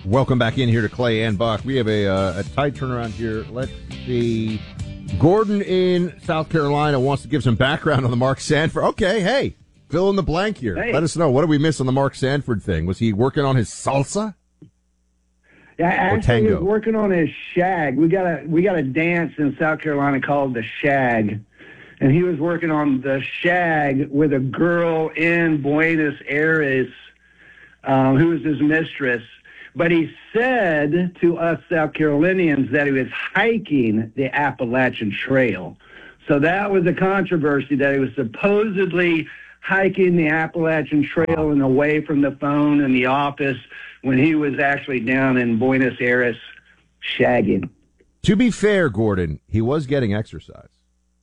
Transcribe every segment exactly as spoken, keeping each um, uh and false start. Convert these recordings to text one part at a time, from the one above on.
Welcome back in here to Clay and Buck. We have a, uh, a tight turnaround here. Let's see. Gordon in South Carolina wants to give some background on the Mark Sanford. Okay, hey, fill in the blank here. Hey. Let us know. What did we miss on the Mark Sanford thing? Was he working on his salsa? Yeah, actually, tango? he was working on his shag. We got a we got a dance in South Carolina called the shag, and he was working on the shag with a girl in Buenos Aires, um, who was his mistress. But he said to us South Carolinians that he was hiking the Appalachian Trail. So that was a controversy, that he was supposedly hiking the Appalachian Trail and away from the phone and the office when he was actually down in Buenos Aires shagging. To be fair, Gordon, he was getting exercise.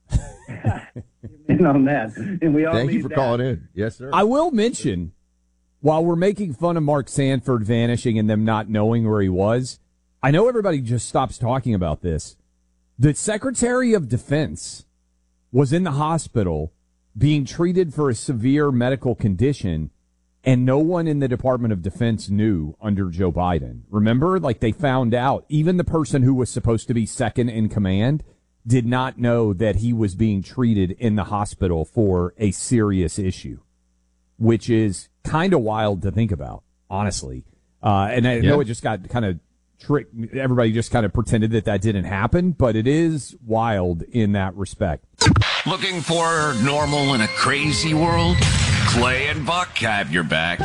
In on that. And we all Thank you need for that. calling in. Yes, sir. I will mention, while we're making fun of Mark Sanford vanishing and them not knowing where he was, I know everybody just stops talking about this. The Secretary of Defense was in the hospital being treated for a severe medical condition, and no one in the Department of Defense knew under Joe Biden. Remember? Like, they found out. Even the person who was supposed to be second in command did not know that he was being treated in the hospital for a serious issue, which is kind of wild to think about, honestly. Uh, and I Yeah. know it just got kind of tricked. Everybody just kind of pretended that that didn't happen, but it is wild in that respect. Looking for normal in a crazy world? Clay and Buck have your back.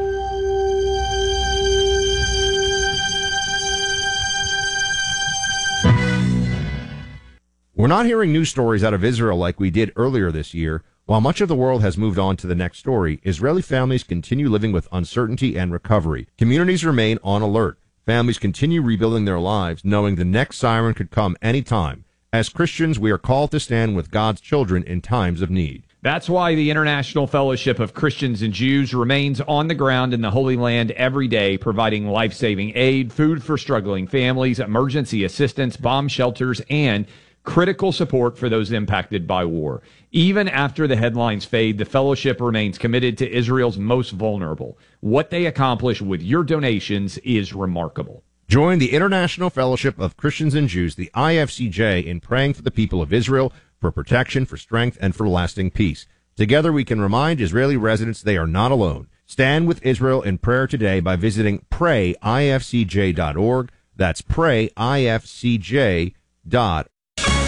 We're not hearing news stories out of Israel like we did earlier this year. While much of the world has moved on to the next story, Israeli families continue living with uncertainty and recovery. Communities remain on alert. Families continue rebuilding their lives, knowing the next siren could come anytime. As Christians, we are called to stand with God's children in times of need. That's why the International Fellowship of Christians and Jews remains on the ground in the Holy Land every day, providing life-saving aid, food for struggling families, emergency assistance, bomb shelters, and critical support for those impacted by war. Even after the headlines fade, the fellowship remains committed to Israel's most vulnerable. What they accomplish with your donations is remarkable. Join the International Fellowship of Christians and Jews, the I F C J, in praying for the people of Israel, for protection, for strength, and for lasting peace. Together we can remind Israeli residents they are not alone. Stand with Israel in prayer today by visiting pray I F C J dot org. That's pray I F C J dot org.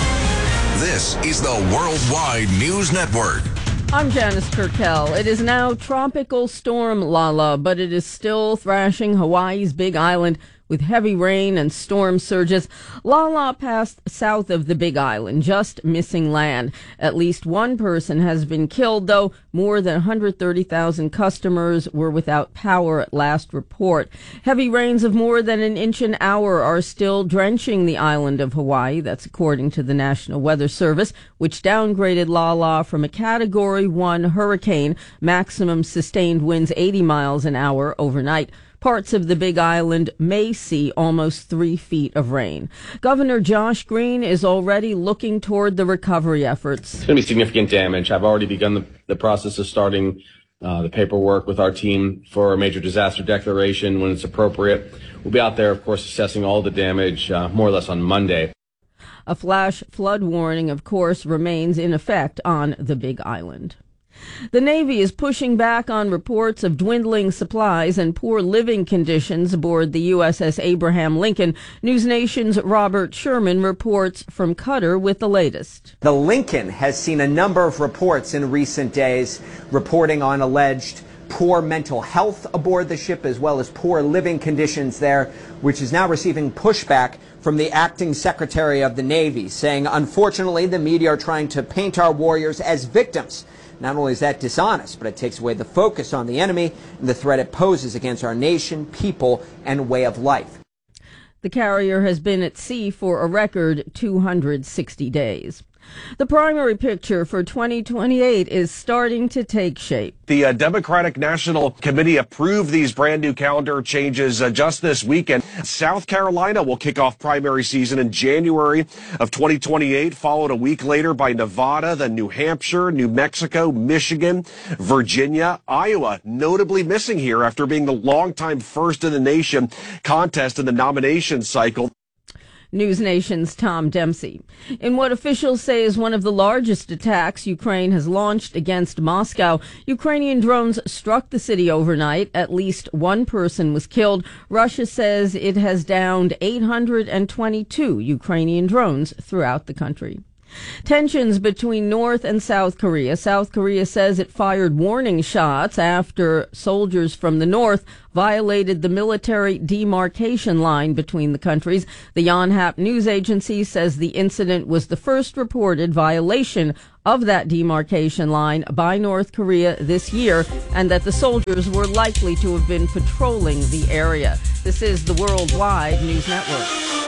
This is the Worldwide News Network. I'm Janice Kurkel. It is now Tropical Storm Lala, but it is still thrashing Hawaii's Big Island with heavy rain and storm surges. Lala passed south of the Big Island, just missing land. At least one person has been killed, though more than one hundred thirty thousand customers were without power at last report. Heavy rains of more than an inch an hour are still drenching the island of Hawaii. That's according to the National Weather Service, which downgraded Lala from a Category one hurricane, maximum sustained winds eighty miles an hour overnight. Parts of the Big Island may see almost three feet of rain. Governor Josh Green is already looking toward the recovery efforts. It's going to be significant damage. I've already begun the, the process of starting uh, the paperwork with our team for a major disaster declaration when it's appropriate. We'll be out there, of course, assessing all the damage uh, more or less on Monday. A flash flood warning, of course, remains in effect on the Big Island. The Navy is pushing back on reports of dwindling supplies and poor living conditions aboard the U S S Abraham Lincoln. News Nation's Robert Sherman reports from Qatar with the latest. The Lincoln has seen a number of reports in recent days reporting on alleged poor mental health aboard the ship as well as poor living conditions there, which is now receiving pushback from the acting Secretary of the Navy, saying, unfortunately, the media are trying to paint our warriors as victims. Not only is that dishonest, but it takes away the focus on the enemy and the threat it poses against our nation, people, and way of life. The carrier has been at sea for a record two hundred sixty days. The primary picture for twenty twenty-eight is starting to take shape. The uh, Democratic National Committee approved these brand new calendar changes uh, just this weekend. South Carolina will kick off primary season in January of twenty twenty-eight, followed a week later by Nevada, then New Hampshire, New Mexico, Michigan, Virginia, Iowa, notably missing here after being the longtime first in the nation contest in the nomination cycle. News Nation's Tom Dempsey. In what officials say is one of the largest attacks Ukraine has launched against Moscow, Ukrainian drones struck the city overnight. At least one person was killed. Russia says it has downed eight hundred twenty-two Ukrainian drones throughout the country. Tensions between North and South Korea. South Korea says it fired warning shots after soldiers from the North violated the military demarcation line between the countries. The Yonhap news agency says the incident was the first reported violation of that demarcation line by North Korea this year, and that the soldiers were likely to have been patrolling the area. This is the Worldwide News Network.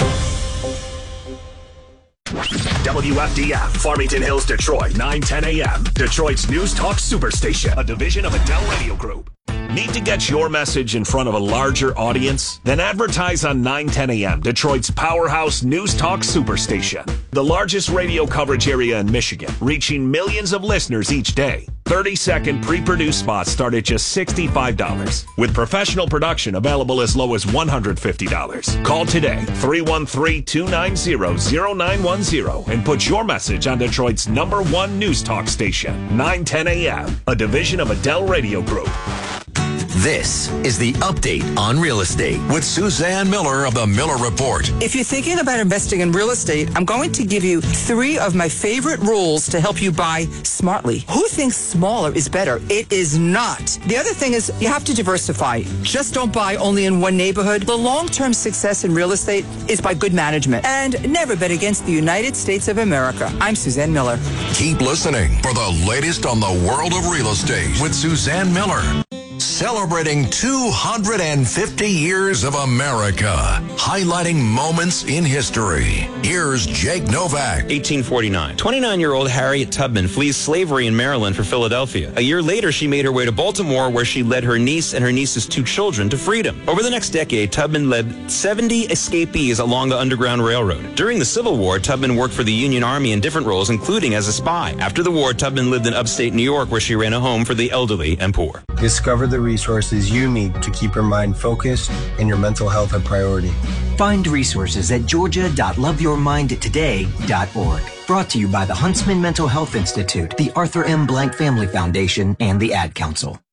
W F D F, Farmington Hills, Detroit, nine ten a.m. Detroit's News Talk Superstation, a division of Adele Radio Group. Need to get your message in front of a larger audience? Then advertise on nine ten a.m., Detroit's powerhouse News Talk Superstation. The largest radio coverage area in Michigan, reaching millions of listeners each day. thirty-second pre-produced spots start at just sixty-five dollars, with professional production available as low as one hundred fifty dollars. Call today, three one three, two nine zero, zero nine one zero, and put your message on Detroit's number one news talk station, nine ten a.m., a division of Adele Radio Group. This is the Update on Real Estate with Suzanne Miller of the Miller Report. If you're thinking about investing in real estate, I'm going to give you three of my favorite rules to help you buy smartly. Who thinks smaller is better? It is not. The other thing is you have to diversify. Just don't buy only in one neighborhood. The long-term success in real estate is by good management. And never bet against the United States of America. I'm Suzanne Miller. Keep listening for the latest on the world of real estate with Suzanne Miller. Celebrating two hundred fifty years of America, highlighting moments in history. Here's Jake Novak. eighteen forty-nine. twenty-nine-year-old Harriet Tubman flees slavery in Maryland for Philadelphia. A year later, she made her way to Baltimore, where she led her niece and her niece's two children to freedom. Over the next decade, Tubman led seventy escapees along the Underground Railroad. During the Civil War, Tubman worked for the Union Army in different roles, including as a spy. After the war, Tubman lived in upstate New York, where she ran a home for the elderly and poor. Discover the resources you need to keep your mind focused and your mental health a priority. Find resources at georgia dot love your mind today dot org. Brought to you by the Huntsman Mental Health Institute, the Arthur M. Blank Family Foundation, and the Ad Council.